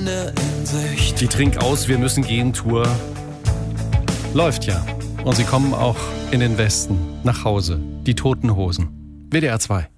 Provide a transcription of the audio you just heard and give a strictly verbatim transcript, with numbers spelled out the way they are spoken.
Ende in Sicht. Die Trink aus, wir müssen gehen Tour läuft ja. Und sie kommen auch in den Westen, nach Hause. Die Toten Hosen. W D R zwei.